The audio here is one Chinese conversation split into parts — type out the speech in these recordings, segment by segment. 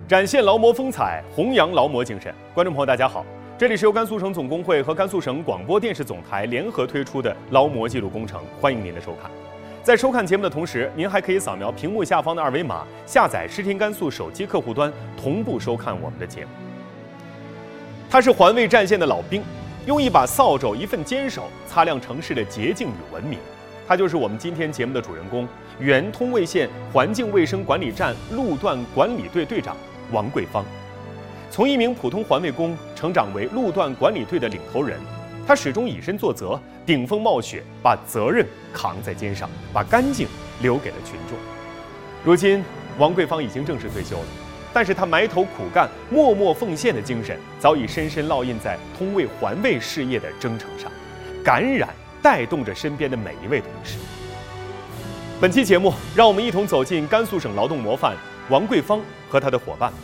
展现劳模风采，弘扬劳模精神。观众朋友，大家好，这里是由甘肃省总工会和甘肃省广播电视总台联合推出的劳模记录工程，欢迎您的收看。在收看节目的同时，您还可以扫描屏幕下方的二维码，下载视听甘肃手机客户端，同步收看我们的节目。他是环卫战线的老兵，用一把扫帚、一份坚守，擦亮城市的洁净与文明。他就是我们今天节目的主人公，原通渭县环境卫生管理站路段管理队队长王桂芳。从一名普通环卫工成长为路段管理队的领头人，他始终以身作则，顶风冒雪，把责任扛在肩上，把干净留给了群众。如今，王桂芳已经正式退休了，但是他埋头苦干、默默奉献的精神，早已深深烙印在通渭环卫事业的征程上，感染带动着身边的每一位同事。本期节目，让我们一同走进甘肃省劳动模范王桂芳和他的伙伴们。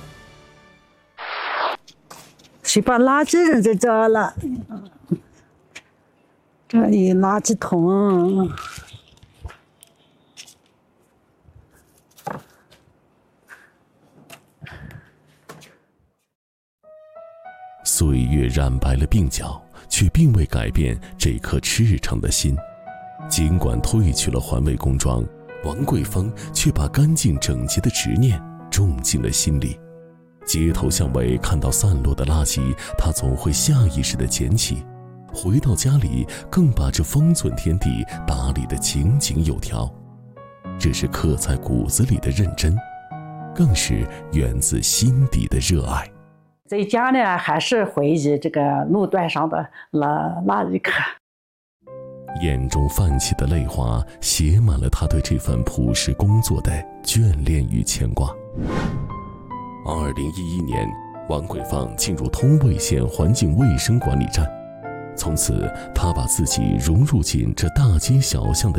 谁把垃圾扔在这了？这里垃圾桶。 岁月染白了鬓角，却并未改变这颗赤诚的心。尽管褪去了环卫工装，王桂芳却把干净整洁的执念种进了心里。街头巷尾看到散落的垃圾，他总会下意识地捡起，回到家里更把这方寸天地打理得井井有条。这是刻在骨子里的认真，更是源自心底的热爱。 在家呢，还是回忆这个路段上的那一刻， 眼中泛起的泪花写满了他对这份朴实工作的眷恋与牵挂。2011年，王桂芳进入通渭县环境卫生管理站，从此他把自己融入进这大街小巷的